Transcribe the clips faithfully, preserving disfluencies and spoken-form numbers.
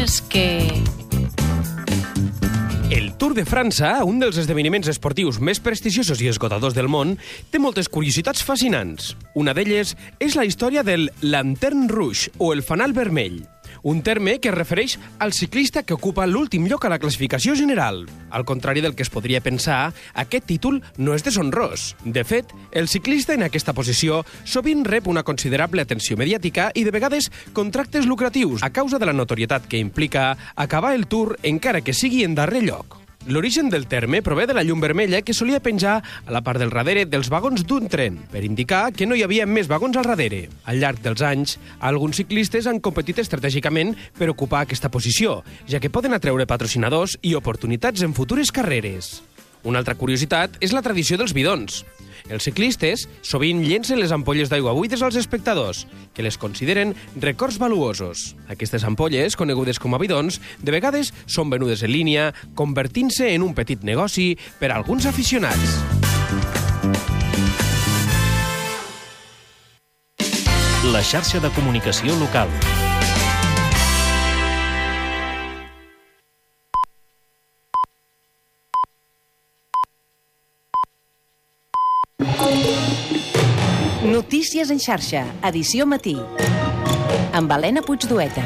coses que... El Tour de França, un dels esdeveniments esportius més prestigiosos i esgotadors del món, té moltes curiositats fascinants. Una d'elles és la història del Lanterne Rouge, o el fanal vermell, un terme que es refereix al ciclista que ocupa l'últim lloc a la classificació general. Al contrari del que es podria pensar, aquest títol no és deshonrós. De fet, el ciclista en aquesta posició sovint rep una considerable atenció mediàtica i de vegades contractes lucratius a causa de la notorietat que implica acabar el Tour encara que sigui en darrer lloc. L'origen del terme prové de la llum vermella que solia penjar a la part del darrere dels vagons d'un tren, per indicar que no hi havia més vagons al darrere. Al llarg dels anys, alguns ciclistes han competit estratègicament per ocupar aquesta posició, ja que poden atreure patrocinadors i oportunitats en futures carreres. Una altra curiositat és la tradició dels bidons. Els ciclistes sovint llencen les ampolles d'aigua buides als espectadors, que les consideren records valuosos. Aquestes ampolles, conegudes com a bidons, de vegades són venudes en línia, convertint-se en un petit negoci per a alguns aficionats. La xarxa de comunicació local. Notícies en xarxa, edició matí, amb Helena Puigdueta.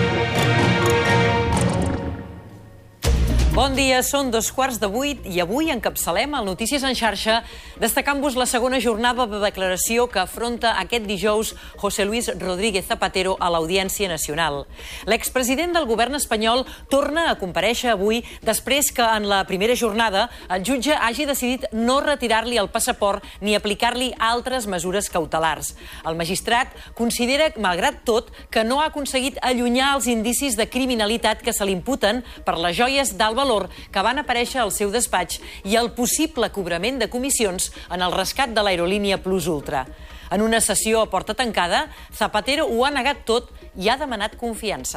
Bon dia, són dos quarts de vuit i avui encapçalem el Notícies en xarxa destacant-vos la segona jornada de declaració que afronta aquest dijous José Luis Rodríguez Zapatero a l'Audiència Nacional. L'expresident del govern espanyol torna a comparèixer avui després que en la primera jornada el jutge hagi decidit no retirar-li el passaport ni aplicar-li altres mesures cautelars. El magistrat considera, malgrat tot, que no ha aconseguit allunyar els indicis de criminalitat que se li imputen per les joies d'alt valor que van aparèixer al seu despatx i el possible cobrament de comissions en el rescat de l'aerolínia Plus Ultra. En una sessió a porta tancada, Zapatero ho ha negat tot i ha demanat confiança.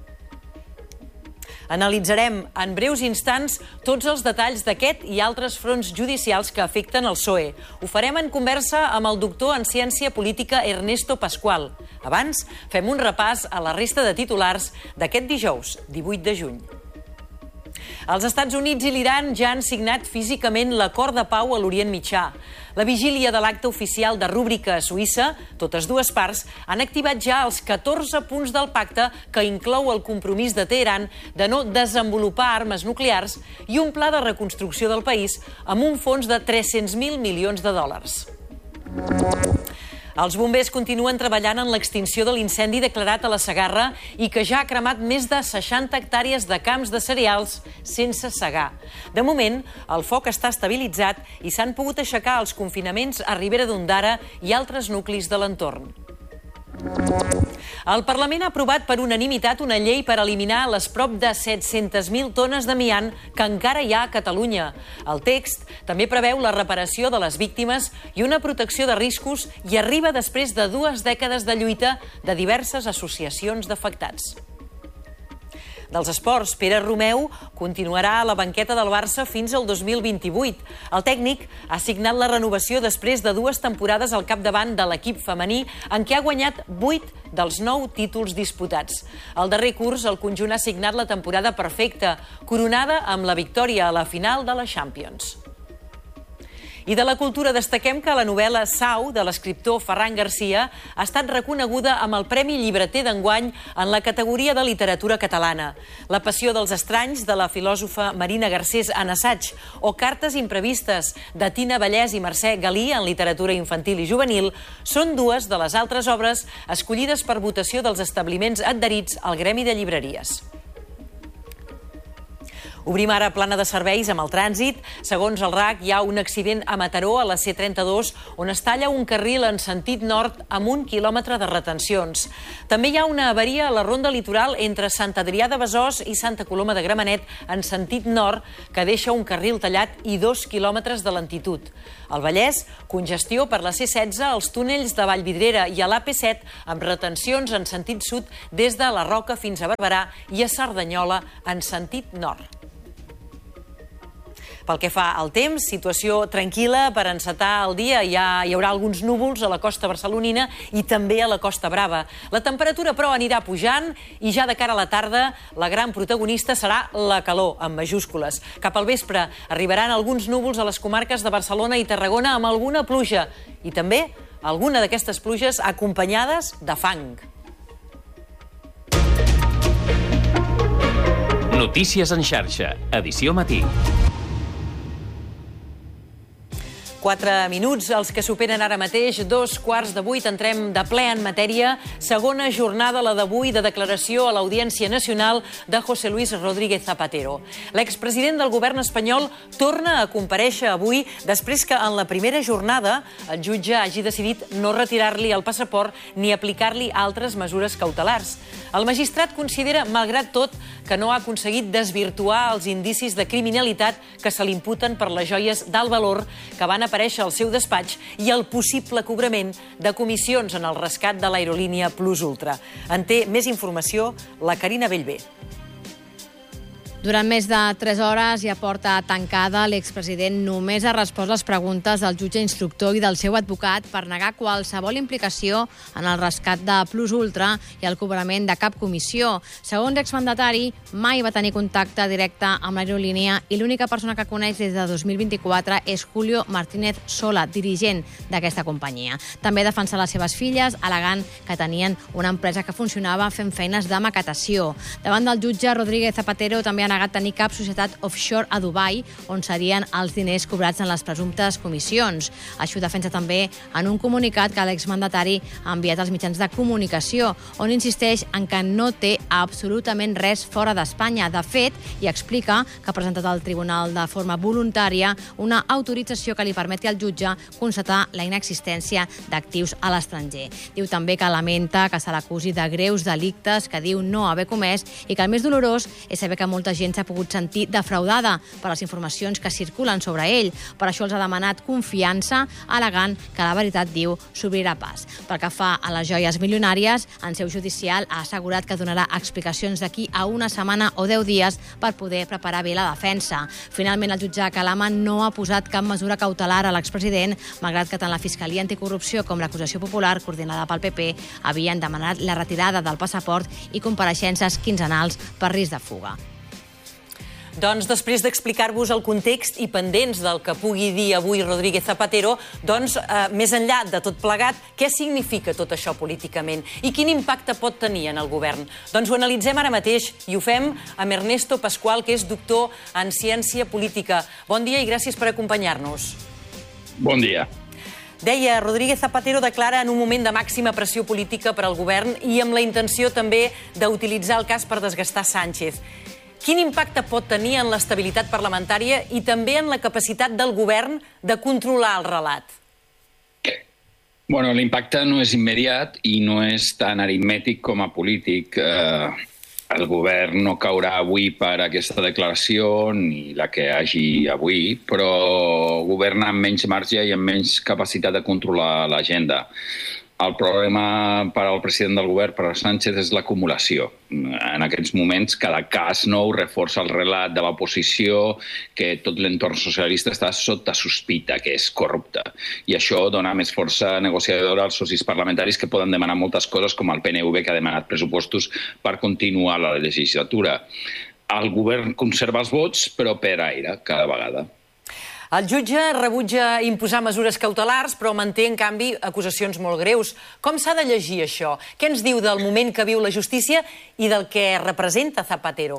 Analitzarem en breus instants tots els detalls d'aquest i altres fronts judicials que afecten el P S O E. Ho farem en conversa amb el doctor en ciència política Ernesto Pascual. Abans, fem un repàs a la resta de titulars d'aquest dijous, divuit de juny. Els Estats Units i l'Iran ja han signat físicament l'acord de pau a l'Orient Mitjà. La vigília de l'acte oficial de Rúbrica a Suïssa, totes dues parts han activat ja els catorze punts del pacte que inclou el compromís de Teheran de no desenvolupar armes nuclears i un pla de reconstrucció del país amb un fons de tres-cents mil milions de dòlars. Els bombers continuen treballant en l'extinció de l'incendi declarat a la Segarra i que ja ha cremat més de seixanta hectàrees de camps de cereals sense segar. De moment, el foc està estabilitzat i s'han pogut aixecar els confinaments a Ribera d'Ondara i altres nuclis de l'entorn. El Parlament ha aprovat per unanimitat una llei per eliminar les prop de set-centes mil tones d'amiant que encara hi ha a Catalunya. El text també preveu la reparació de les víctimes i una protecció de riscos i arriba després de dues dècades de lluita de diverses associacions d'afectats. Dels esports, Pere Romeu continuarà a la banqueta del Barça fins al dos mil vint-i-vuit. El tècnic ha signat la renovació després de dues temporades al capdavant de l'equip femení en què ha guanyat vuit dels nou títols disputats. Al darrer curs, el conjunt ha signat la temporada perfecta, coronada amb la victòria a la final de la Champions. I de la cultura destaquem que la novel·la Sau, de l'escriptor Ferran Garcia, ha estat reconeguda amb el Premi Llibreter d'enguany en la categoria de literatura catalana. La passió dels estranys, de la filòsofa Marina Garcés en assaig, o Cartes imprevistes, de Tina Vallès i Mercè Galí en literatura infantil i juvenil, són dues de les altres obres escollides per votació dels establiments adherits al Gremi de Llibreries. Obrim ara plana de serveis amb el trànsit. Segons el R A C, hi ha un accident a Mataró, a la C trenta-dos, on es talla un carril en sentit nord amb un quilòmetre de retencions. També hi ha una avaria a la ronda litoral entre Sant Adrià de Besòs i Santa Coloma de Gramenet en sentit nord, que deixa un carril tallat i dos quilòmetres de lentitud. Al Vallès, congestió per la C setze als túnels de Vallvidrera i a l'A P set amb retencions en sentit sud des de la Roca fins a Barberà i a Cerdanyola en sentit nord. Pel que fa al temps, situació tranquil·la per encetar el dia. Ja hi haurà alguns núvols a la costa barcelonina i també a la Costa Brava. La temperatura, però, anirà pujant i ja de cara a la tarda la gran protagonista serà la calor, amb majúscules. Cap al vespre arribaran alguns núvols a les comarques de Barcelona i Tarragona amb alguna pluja i també alguna d'aquestes pluges acompanyades de fang. Notícies en xarxa, edició matí. Quatre minuts, els que superen ara mateix, dos quarts de vuit, entrem de ple en matèria. Segona jornada, la d'avui, de declaració a l'Audiència Nacional de José Luis Rodríguez Zapatero. L'expresident del govern espanyol torna a comparèixer avui després que en la primera jornada el jutge hagi decidit no retirar-li el passaport ni aplicar-li altres mesures cautelars. El magistrat considera, malgrat tot, que no ha aconseguit desvirtuar els indicis de criminalitat que se li imputen per les joies d'alt valor que van aparèixer al seu despatx i el possible cobrament de comissions en el rescat de l'aerolínia Plus Ultra. En té més informació la Carina Bellver. Durant més de tres hores i a porta tancada, l'expresident només ha respost les preguntes del jutge instructor i del seu advocat per negar qualsevol implicació en el rescat de Plus Ultra i el cobrament de cap comissió. Segons l'exmandatari, mai va tenir contacte directe amb l'aerolínia i l'única persona que coneix des de dos mil vint-i-quatre és Julio Martínez Sola, dirigent d'aquesta companyia. També defensa les seves filles, al·legant que tenien una empresa que funcionava fent feines de maquetació. Davant del jutge, Rodríguez Zapatero també ha negat tenir cap societat offshore a Dubai on serien els diners cobrats en les presumptes comissions. Això ho defensa també en un comunicat que l'exmandatari ha enviat als mitjans de comunicació, on insisteix en que no té absolutament res fora d'Espanya. De fet, i explica que ha presentat al tribunal de forma voluntària una autorització que li permeti al jutge constatar la inexistència d'actius a l'estranger. Diu també que lamenta que se l'acusi de greus delictes que diu no haver comès i que el més dolorós és saber que molta gent s'ha pogut sentir defraudada per les informacions que circulen sobre ell. Per això els ha demanat confiança, al·legant que la veritat, diu, s'obrirà pas. Pel que fa a les joies milionàries, en seu judicial ha assegurat que donarà explicacions d'aquí a una setmana o deu dies per poder preparar bé la defensa. Finalment, el jutge Calama no ha posat cap mesura cautelar a l'expresident, malgrat que tant la Fiscalia Anticorrupció com l'acusació popular, coordinada pel P P, havien demanat la retirada del passaport i compareixences quinzenals per risc de fuga. Doncs després d'explicar-vos el context i pendents del que pugui dir avui Rodríguez Zapatero, doncs, eh, més enllà de tot plegat, què significa tot això políticament i quin impacte pot tenir en el govern? Doncs ho analitzem ara mateix i ho fem amb Ernesto Pascual, que és doctor en ciència política. Bon dia i gràcies per acompanyar-nos. Bon dia. Deia, Rodríguez Zapatero declara en un moment de màxima pressió política per al govern i amb la intenció també d'utilitzar el cas per desgastar Sánchez. Quin impacte pot tenir en l'estabilitat parlamentària i també en la capacitat del govern de controlar el relat? Bueno, l'impacte no és immediat i no és tan aritmètic com a polític. Eh, el govern no caurà avui per aquesta declaració ni la que hagi avui, però governa amb menys marge i amb menys capacitat de controlar l'agenda. El problema per al president del govern, per a Sánchez, és l'acumulació. En aquests moments, cada cas nou reforça el relat de l'oposició que tot l'entorn socialista està sota sospita, que és corrupte. I això dona més força negociadora als socis parlamentaris que poden demanar moltes coses, com el P N V, que ha demanat pressupostos per continuar la legislatura. El govern conserva els vots, però per aire, cada vegada. El jutge rebutja imposar mesures cautelars, però manté, en canvi, acusacions molt greus. Com s'ha de llegir això? Què ens diu del moment que viu la justícia i del que representa Zapatero?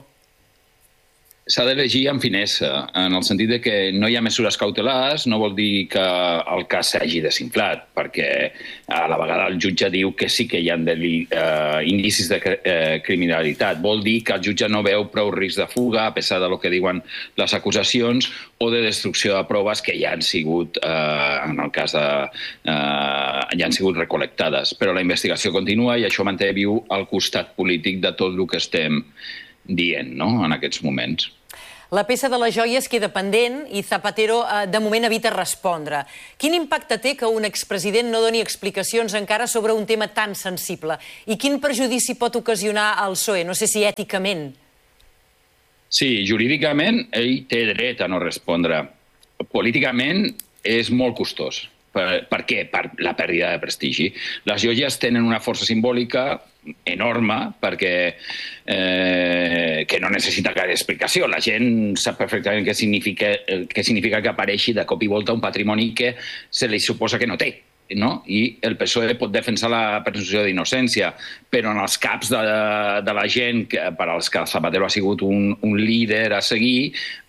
S'ha de llegir amb finesa, en el sentit de que no hi ha mesures cautelars, no vol dir que el cas s'hagi desinflat, perquè a la vegada el jutge diu que sí que hi ha eh, indicis de eh, criminalitat. Vol dir que el jutge no veu prou risc de fuga, a pesar del que diuen les acusacions, o de destrucció de proves que ja han sigut, eh, en el cas de, eh, ja han sigut recol·lectades. Però la investigació continua i això manté viu al costat polític de tot el que estem dient, no?, en aquests moments. La peça de les joies queda pendent i Zapatero eh, de moment evita respondre. Quin impacte té que un expresident no doni explicacions encara sobre un tema tan sensible? I quin perjudici pot ocasionar al P S O E? No sé si èticament. Sí, jurídicament ell té dret a no respondre. Políticament és molt costós. Per, per què? Per la pèrdua de prestigi. Les joies tenen una força simbòlica enorme perquè eh, que no necessita cap explicació. La gent sap perfectament què significa, què significa que apareixi de cop i volta un patrimoni que se li suposa que no té. No? I el P S O E pot defensar la presumpció d'innocència, però en els caps de, de la gent que, per als que Zapatero ha sigut un, un líder a seguir,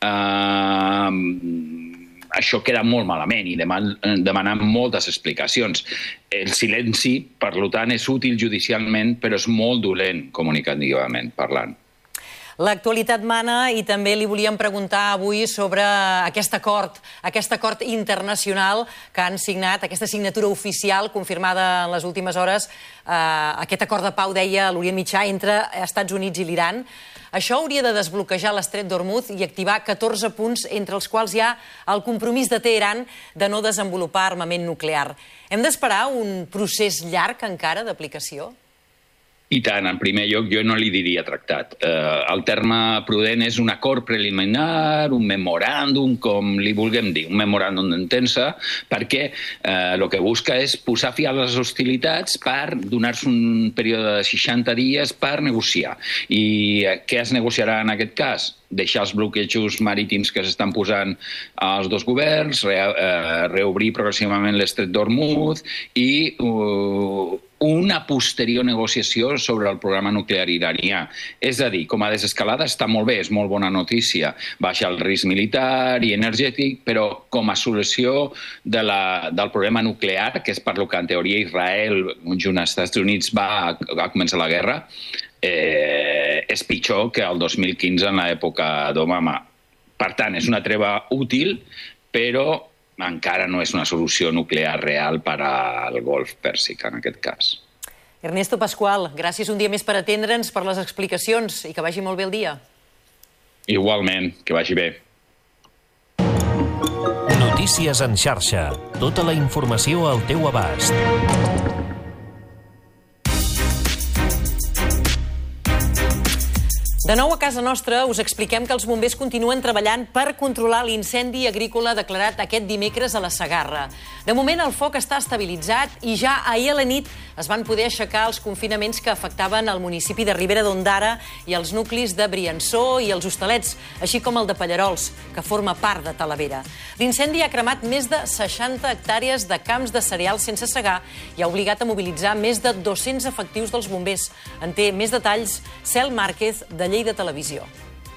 eh, això queda molt malament i demanen moltes explicacions. El silenci, per tant, és útil judicialment, però és molt dolent comunicativament parlant. L'actualitat mana i també li volíem preguntar avui sobre aquest acord, aquest acord internacional que han signat, aquesta signatura oficial confirmada en les últimes hores, eh, aquest acord de pau, deia l'Orient Mitjà, entre Estats Units i l'Iran. Això hauria de desbloquejar l'Estret d'Hormuz i activar catorze punts, entre els quals hi ha el compromís de Teheran de no desenvolupar armament nuclear. Hem d'esperar un procés llarg encara d'aplicació? I tant, en primer lloc, jo no li diria tractat. Eh, el terme prudent és un acord preliminar, un memoràndum, com li vulguem dir, un memoràndum d'entesa, perquè eh, el que busca és posar fi a les hostilitats per donar-se un període de seixanta dies per negociar. I eh, què es negociarà en aquest cas? Deixar els bloquejos marítims que s'estan posant als dos governs, re, eh, reobrir progressivament l'Estret d'Hormuz i uh, una posterior negociació sobre el programa nuclear iranià. És a dir, com a desescalada està molt bé, és molt bona notícia, baixa el risc militar i energètic, però com a solució de la, del problema nuclear, que és per lo que en teoria Israel, junt als Estats Units, va a, a començar la guerra, eh, és pitjor que el dos mil quinze en l'època d'Obama. Per tant, és una treva útil, però encara no és una solució nuclear real per al Golf Pèrsic, en aquest cas. Ernesto Pascual, gràcies un dia més per atendre'ns, per les explicacions i que vagi molt bé el dia. Igualment, que vagi bé. Notícies en xarxa. Tota la informació al teu abast. De nou a casa nostra us expliquem que els bombers continuen treballant per controlar l'incendi agrícola declarat aquest dimecres a la Segarra. De moment el foc està estabilitzat i ja ahir a la nit es van poder aixecar els confinaments que afectaven el municipi de Ribera d'Ondara i els nuclis de Briançó i els Hostalets, així com el de Pallarols, que forma part de Talavera. L'incendi ha cremat més de seixanta hectàrees de camps de cereals sense segar i ha obligat a mobilitzar més de dos-cents efectius dels bombers. En té més detalls Cel Márquez, de Lleida Televisió.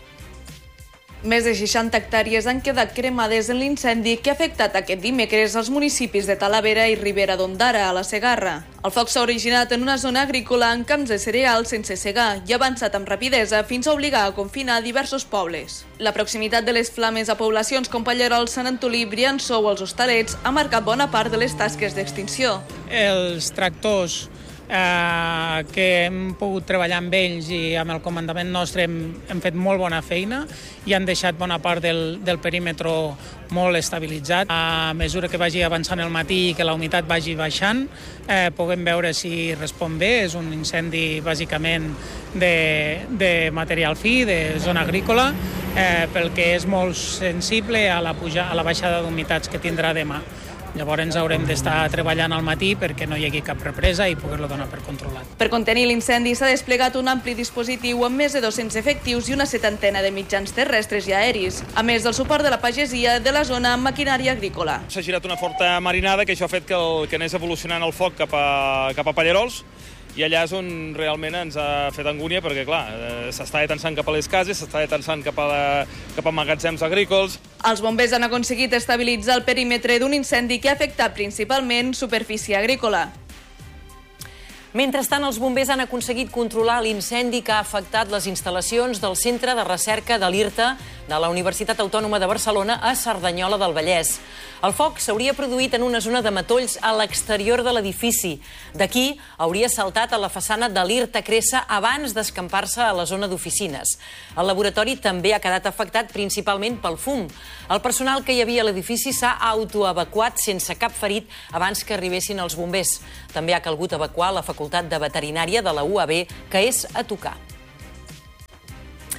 Més de seixanta hectàrees han quedat cremades en l'incendi que ha afectat aquest dimecres als municipis de Talavera i Ribera d'Ondara, a la Segarra. El foc s'ha originat en una zona agrícola amb camps de cereals sense segar i ha avançat amb rapidesa fins a obligar a confinar diversos pobles. La proximitat de les flames a poblacions com Pallarols, Sant Antolí, Briançó o els Hostalets ha marcat bona part de les tasques d'extinció. Els tractors Eh, que hem pogut treballar amb ells i amb el comandament nostre hem, hem fet molt bona feina i han deixat bona part del, del perímetre molt estabilitzat. A mesura que vagi avançant el matí i que la humitat vagi baixant, eh, puguem veure si respon bé. És un incendi bàsicament de, de material fi, de zona agrícola, eh, pel que és molt sensible a la, puja, a la baixada d'humitats que tindrà demà. Llavors haurem d'estar treballant al matí perquè no hi hagi cap represa i poder-lo donar per controlat. Per contenir l'incendi s'ha desplegat un ampli dispositiu amb més de dos-cents efectius i una setantena de mitjans terrestres i aeris, a més del suport de la pagesia de la zona amb maquinària agrícola. S'ha girat una forta marinada que això ha fet que, el, que anés evolucionant el foc cap a, cap a Pallarols, i allà és on realment ens ha fet angúnia perquè, clar, s'està detensant cap a les cases, s'està detensant cap a, la, cap a magatzems agrícols. Els bombers han aconseguit estabilitzar el perímetre d'un incendi que ha afectat principalment superfície agrícola. Mentrestant, els bombers han aconseguit controlar l'incendi que ha afectat les instal·lacions del Centre de Recerca de l'IRTA de la Universitat Autònoma de Barcelona a Cerdanyola del Vallès. El foc s'hauria produït en una zona de matolls a l'exterior de l'edifici. D'aquí hauria saltat a la façana de l'IRTA Cressa abans d'escampar-se a la zona d'oficines. El laboratori també ha quedat afectat principalment pel fum. El personal que hi havia a l'edifici s'ha autoevacuat sense cap ferit abans que arribessin els bombers. També ha calgut evacuar la Facultat de Veterinària de la U A B, que és a tocar.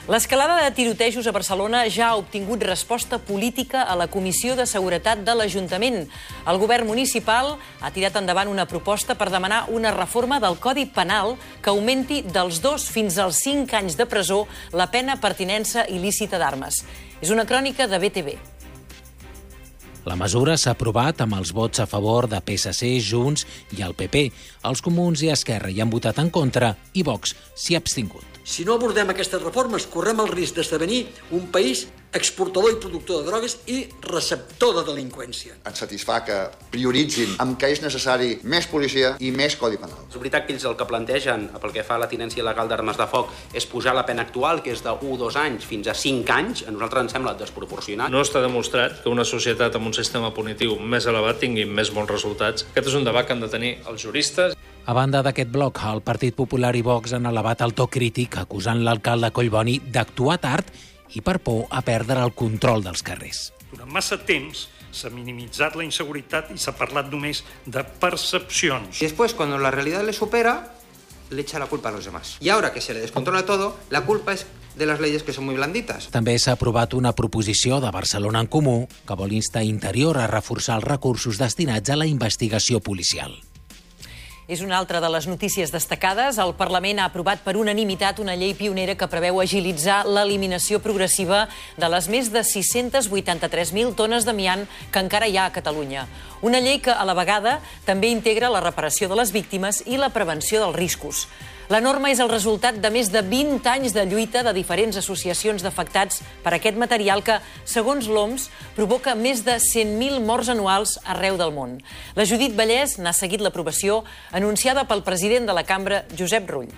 L'escalada de tirotejos a Barcelona ja ha obtingut resposta política a la Comissió de Seguretat de l'Ajuntament. El govern municipal ha tirat endavant una proposta per demanar una reforma del Codi Penal que augmenti dels dos fins als cinc anys de presó la pena per tinença il·lícita d'armes. És una crònica de B T V. La mesura s'ha aprovat amb els vots a favor de P S C, Junts i el P P. Els Comuns i Esquerra hi han votat en contra i Vox s'hi ha abstingut. Si no abordem aquestes reformes, correm el risc d'esdevenir un país exportador i productor de drogues i receptor de delinqüència. Ens satisfà que prioritzin amb què és necessari més policia i més codi penal. És veritat que ells el que plantegen pel que fa a la tinença il·legal d'armes de foc és pujar la pena actual, que és de u a dos anys fins a cinc anys. A nosaltres ens sembla desproporcionat. No està demostrat que una societat amb un sistema punitiu més elevat tingui més bons resultats. Aquest és un debat que han de tenir els juristes. A banda d'aquest bloc, el Partit Popular i Vox han elevat el to crític acusant l'alcalde Collboni d'actuar tard i per por a perdre el control dels carrers. Durant massa temps s'ha minimitzat la inseguretat i s'ha parlat només de percepcions. Y después, cuando la realidad le supera, le echa la culpa a los demás. Y ahora que se le descontrola todo, la culpa es de las leyes que son muy blanditas. També s'ha aprovat una proposició de Barcelona en Comú que vol instar Interior a reforçar els recursos destinats a la investigació policial. És una altra de les notícies destacades. El Parlament ha aprovat per unanimitat una llei pionera que preveu agilitzar l'eliminació progressiva de les més de sis-centes vuitanta-tres mil tones d'amiant que encara hi ha a Catalunya. Una llei que, a la vegada, també integra la reparació de les víctimes i la prevenció dels riscos. La norma és el resultat de més de vint anys de lluita de diferents associacions d'afectats per aquest material que, segons l'O M S, provoca més de cent mil morts anuals arreu del món. La Judit Vallès n'ha seguit l'aprovació anunciada pel president de la Cambra, Josep Rull.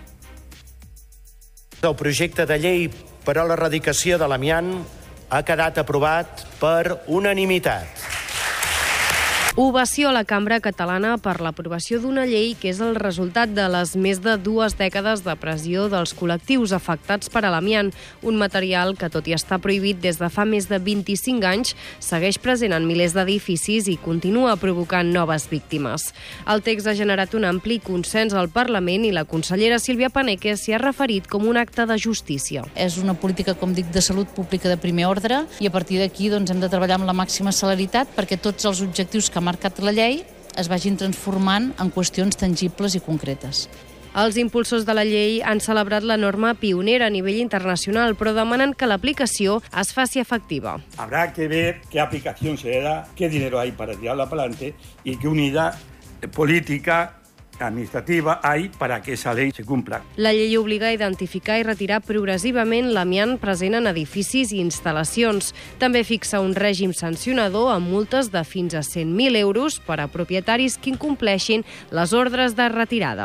El projecte de llei per a l'erradicació de l'amiant ha quedat aprovat per unanimitat. Ovació a la Cambra Catalana per l'aprovació d'una llei que és el resultat de les més de dues dècades de pressió dels col·lectius afectats per a l'amiant, un material que, tot i estar prohibit des de fa més de vint-i-cinc anys, segueix present en milers d'edificis i continua provocant noves víctimes. El text ha generat un ampli consens al Parlament i la consellera Sílvia Paneque s'hi ha referit com un acte de justícia. És una política, com dic, de salut pública de primer ordre i a partir d'aquí doncs, hem de treballar amb la màxima celeritat perquè tots els objectius que ha marcat la llei es vagin transformant en qüestions tangibles i concretes. Els impulsors de la llei han celebrat la norma pionera a nivell internacional, però demanen que l'aplicació es faci efectiva. Habrá que ver qué aplicación se le da, qué dinero hay para tirarla para adelante y qué unidad política administrativa hay para que esa ley se cumpla. La llei obliga a identificar i retirar progressivament l'amiant present en edificis i instal·lacions. També fixa un règim sancionador amb multes de fins a cent mil euros per a propietaris que incompleixin les ordres de retirada.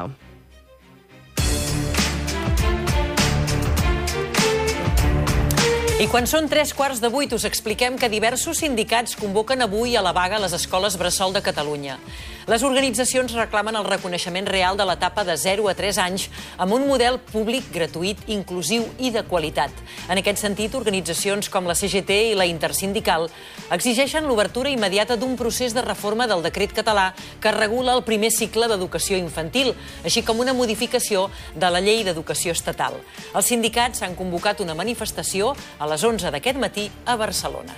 I quan són tres quarts de vuit us expliquem que diversos sindicats convoquen avui a la vaga a les escoles bressol de Catalunya. Les organitzacions reclamen el reconeixement real de l'etapa de zero a tres anys amb un model públic, gratuït, inclusiu i de qualitat. En aquest sentit, organitzacions com la C G T i la Intersindical exigeixen l'obertura immediata d'un procés de reforma del decret català que regula el primer cicle d'educació infantil, així com una modificació de la llei d'educació estatal. Els sindicats han convocat una manifestació a les onze d'aquest matí a Barcelona.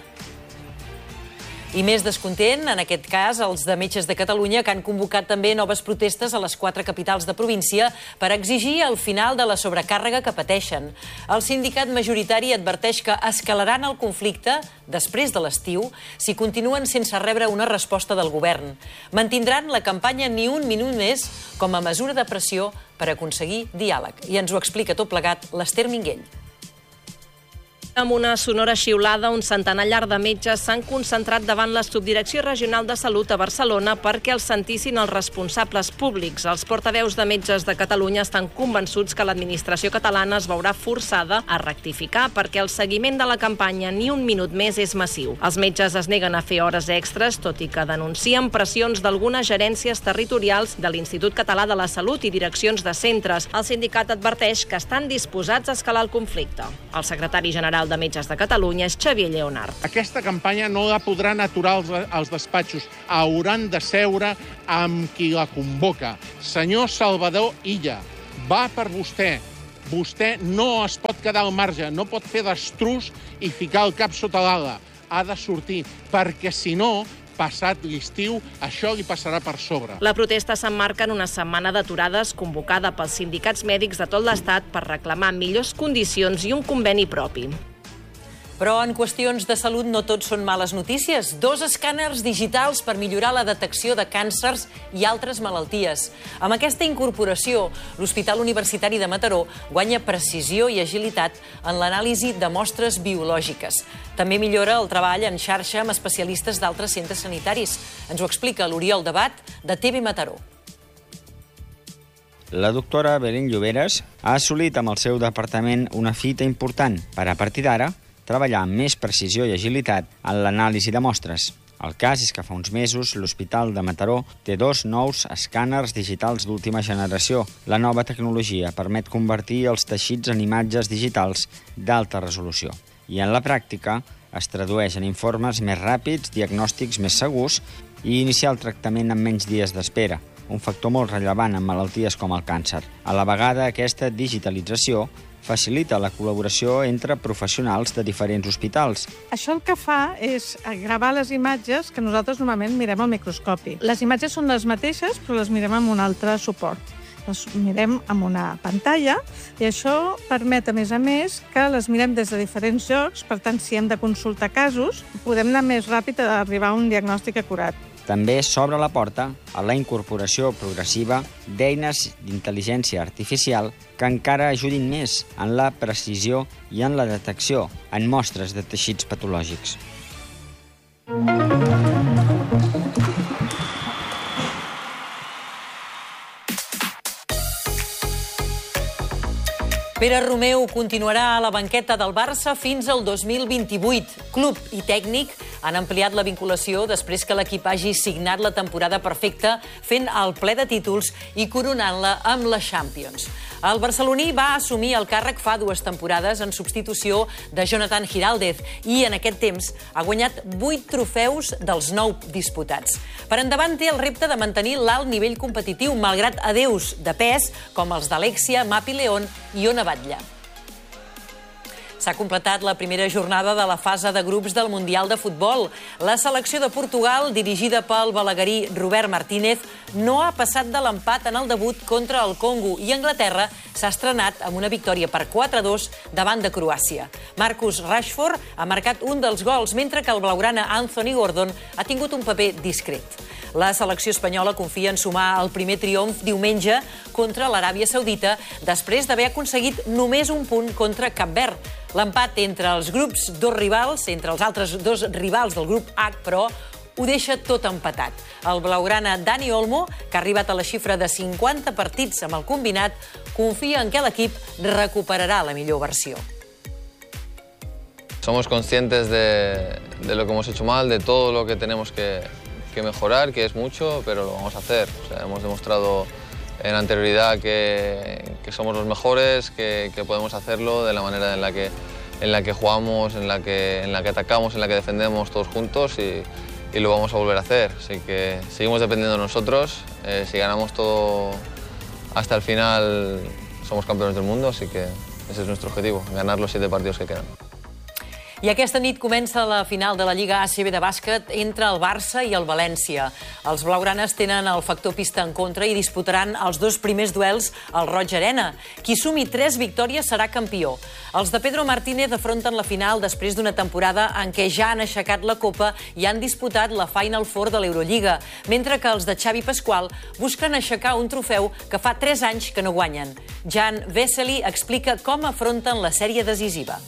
I més descontent, en aquest cas, els de Metges de Catalunya, que han convocat també noves protestes a les quatre capitals de província per exigir el final de la sobrecàrrega que pateixen. El sindicat majoritari adverteix que escalaran el conflicte després de l'estiu si continuen sense rebre una resposta del govern. Mantindran la campanya Ni un minut més com a mesura de pressió per aconseguir diàleg. I ens ho explica tot plegat l'Ester Minguell. Amb una sonora xiulada, un centenar llarg de metges s'han concentrat davant la Subdirecció Regional de Salut a Barcelona perquè els sentissin els responsables públics. Els portaveus de Metges de Catalunya estan convençuts que l'administració catalana es veurà forçada a rectificar perquè el seguiment de la campanya Ni un minut més és massiu. Els metges es neguen a fer hores extres, tot i que denuncien pressions d'algunes gerències territorials de l'Institut Català de la Salut i direccions de centres. El sindicat adverteix que estan disposats a escalar el conflicte. El secretari general de Metges de Catalunya és Xavier Lleonard. Aquesta campanya no la podran aturar els, els despatxos. Hauran de seure amb qui la convoca. Senyor Salvador Illa, va per vostè. Vostè no es pot quedar al marge, no pot fer destrús i ficar el cap sota l'ala. Ha de sortir, perquè si no, passat l'estiu, això li passarà per sobre. La protesta s'emmarca en una setmana d'aturades convocada pels sindicats mèdics de tot l'Estat per reclamar millors condicions i un conveni propi. Però en qüestions de salut no tot són males notícies. Dos escàners digitals per millorar la detecció de càncers i altres malalties. Amb aquesta incorporació, l'Hospital Universitari de Mataró guanya precisió i agilitat en l'anàlisi de mostres biològiques. També millora el treball en xarxa amb especialistes d'altres centres sanitaris. Ens ho explica l'Oriol Debat, de T V Mataró. La doctora Belén Lloberes ha assolit amb el seu departament una fita important per, a partir d'ara, treballar amb més precisió i agilitat en l'anàlisi de mostres. El cas és que fa uns mesos l'Hospital de Mataró té dos nous escàners digitals d'última generació. La nova tecnologia permet convertir els teixits en imatges digitals d'alta resolució. I en la pràctica es tradueix en informes més ràpids, diagnòstics més segurs i iniciar el tractament en menys dies d'espera, un factor molt rellevant en malalties com el càncer. A la vegada, aquesta digitalització facilita la col·laboració entre professionals de diferents hospitals. Això el que fa és gravar les imatges que nosaltres normalment mirem al microscopi. Les imatges són les mateixes, però les mirem amb un altre suport. Les mirem amb una pantalla i això permet, a més a més, que les mirem des de diferents llocs. Per tant, si hem de consultar casos, podem anar més ràpid a arribar a un diagnòstic acurat. També s'obre la porta a la incorporació progressiva d'eines d'intel·ligència artificial que encara ajudin més en la precisió i en la detecció en mostres de teixits patològics. Pere Romeu continuarà a la banqueta del Barça fins al dos mil vint-i-vuit. Club i tècnic han ampliat la vinculació després que l'equip hagi signat la temporada perfecta fent el ple de títols i coronant-la amb la Champions. El barceloní va assumir el càrrec fa dues temporades en substitució de Jonathan Giraldez i en aquest temps ha guanyat vuit trofeus dels nou disputats. Per endavant té el repte de mantenir l'alt nivell competitiu malgrat adeus de pes com els d'Alexia, Mapi León i Ona Batlle. S'ha completat la primera jornada de la fase de grups del Mundial de Futbol. La selecció de Portugal, dirigida pel balaguerí Robert Martínez, no ha passat de l'empat en el debut contra el Congo i Anglaterra s'ha estrenat amb una victòria per quatre a dos davant de Croàcia. Marcus Rashford ha marcat un dels gols, mentre que el blaugrana Anthony Gordon ha tingut un paper discret. La selecció espanyola confia en sumar el primer triomf diumenge contra l'Aràbia Saudita després d'haver aconseguit només un punt contra Cap Verd. L'empat entre els grups dos rivals, entre els altres dos rivals del grup H, però, ho deixa tot empatat. El blaugrana Dani Olmo, que ha arribat a la xifra de cinquanta partits amb el combinat, confia en que l'equip recuperarà la millor versió. Somos conscientes de, de lo que hemos hecho mal, de todo lo que tenemos que, que mejorar, que es mucho, pero lo vamos a hacer. O sea, hemos demostrado en anterioridad que, que somos los mejores, que, que podemos hacerlo de la manera en la que, en la que jugamos, en la que, en la que atacamos, en la que defendemos todos juntos y, y lo vamos a volver a hacer. Así que seguimos dependiendo de nosotros. Eh, si ganamos todo hasta el final, somos campeones del mundo, así que ese es nuestro objetivo, ganar los siete partidos que quedan. I aquesta nit comença la final de la Lliga A C B de bàsquet entre el Barça i el València. Els blaugranes tenen el factor pista en contra i disputaran els dos primers duels al Roig Arena. Qui sumi tres victòries serà campió. Els de Pedro Martínez afronten la final després d'una temporada en què ja han aixecat la Copa i han disputat la Final Four de l'Eurolliga, mentre que els de Xavi Pasqual busquen aixecar un trofeu que fa tres anys que no guanyen. Jan Vesely explica com afronten la sèrie decisiva.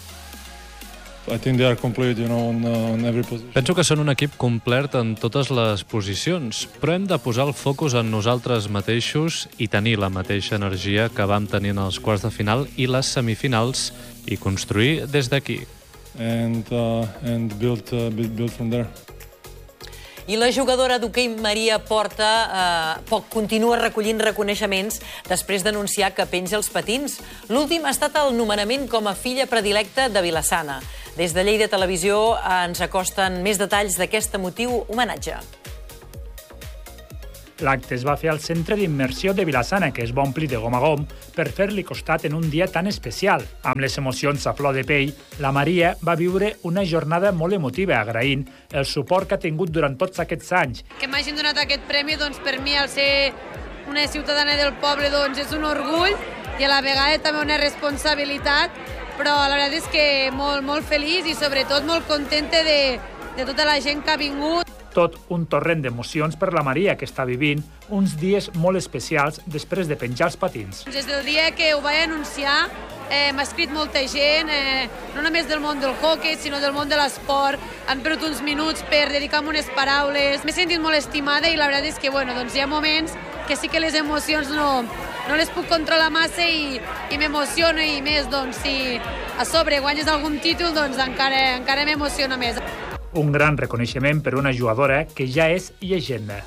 Penso que són un equip complet en totes les posicions, però hem de posar el focus en nosaltres mateixos i tenir la mateixa energia que vam tenir en els quarts de final i les semifinals i construir des d'aquí. And, uh, and build, uh, build, build from there. I la jugadora d'hoquei Maria Porta eh, poc continua recollint reconeixements després d'anunciar que penja els patins. L'últim ha estat el nomenament com a filla predilecta de Vila-sana. Des de Lleida Televisió ens acosten més detalls d'aquest emotiu homenatge. L'acte es va fer al Centre d'Immersió de Vilassana, que es va omplir de gom a gom per fer-li costat en un dia tan especial. Amb les emocions a flor de pell, la Maria va viure una jornada molt emotiva, agraint el suport que ha tingut durant tots aquests anys. Que m'hagin donat aquest premi, doncs, per mi, al ser una ciutadana del poble, doncs, és un orgull i a la vegada també una responsabilitat, però la veritat és que molt, molt feliç i sobretot molt contenta de, de tota la gent que ha vingut. Tot un torrent d'emocions per la Maria, que està vivint uns dies molt especials després de penjar els patins. Des del dia que ho vaig anunciar, eh, m'ha escrit molta gent, eh, no només del món del hoquei, sinó del món de l'esport. Han perdut uns minuts per dedicar-me unes paraules. M'he sentit molt estimada i la veritat és que bueno, doncs hi ha moments que sí que les emocions no, no les puc controlar massa i, i m'emociono, i més doncs, si a sobre guanyes algun títol, doncs encara, encara m'emociona més. Un gran reconeixement per una jugadora que ja és llegenda.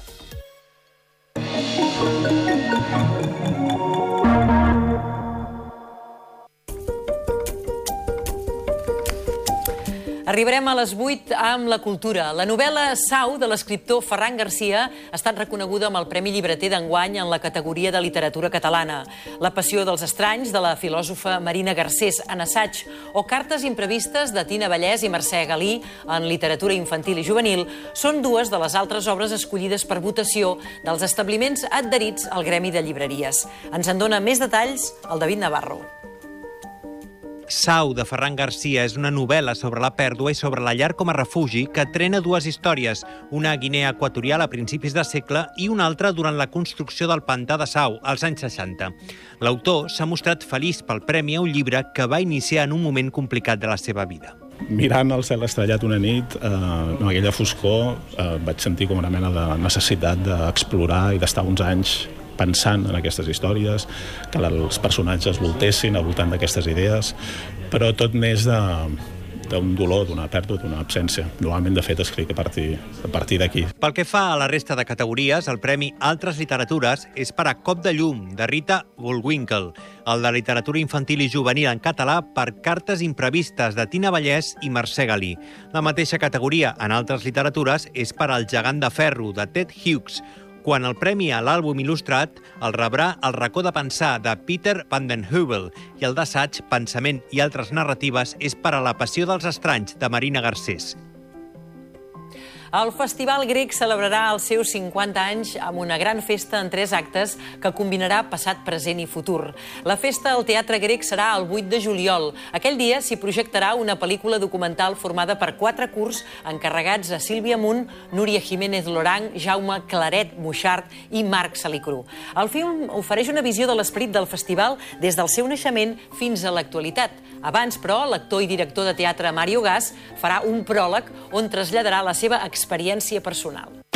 Arribarem a les vuit amb la cultura. La novel·la Sau, de l'escriptor Ferran Garcia, ha estat reconeguda amb el Premi Llibreter d'enguany en la categoria de literatura catalana. La passió dels estranys, de la filòsofa Marina Garcés, en assaig, o Cartes imprevistes, de Tina Vallès i Mercè Galí, en literatura infantil i juvenil, són dues de les altres obres escollides per votació dels establiments adherits al Gremi de Llibreries. Ens en dona més detalls el David Navarro. Sau, de Ferran Garcia, és una novel·la sobre la pèrdua i sobre la llar com a refugi que trena dues històries, una a Guinea Equatorial a principis de segle i una altra durant la construcció del pantà de Sau, als anys seixanta. L'autor s'ha mostrat feliç pel premi a un llibre que va iniciar en un moment complicat de la seva vida. Mirant el cel estrellat una nit, eh, amb aquella foscor, eh, vaig sentir com una mena de necessitat d'explorar i d'estar uns anys pensant en aquestes històries, que els personatges voltessin al voltant d'aquestes idees, però tot més d'un dolor, d'una pèrdua, d'una absència. Normalment, de fet, escric a partir, a partir d'aquí. Pel que fa a la resta de categories, el Premi Altres Literatures és per a Cop de llum, de Rita Bullwinkle, el de Literatura Infantil i Juvenil en català per Cartes imprevistes, de Tina Vallès i Mercè Galí. La mateixa categoria en Altres Literatures és per al Gegant de ferro, de Ted Hughes, quan el premi a l'àlbum il·lustrat el rebrà El racó de pensar, de Peter van den Heuvel, i el d'assaig Pensament i altres narratives és per a La passió dels estranys, de Marina Garcés. El Festival Grec celebrarà els seus cinquanta anys amb una gran festa en tres actes que combinarà passat, present i futur. La festa al Teatre Grec serà el vuit de juliol. Aquell dia s'hi projectarà una pel·lícula documental formada per quatre curts encarregats a Sílvia Munt, Núria Jiménez Lorang, Jaume Claret Muixart i Marc Salicru. El film ofereix una visió de l'esperit del festival des del seu naixement fins a l'actualitat. Abans, però, l'actor i director de teatre Mario Gas farà un pròleg on traslladarà la seva experiència personal.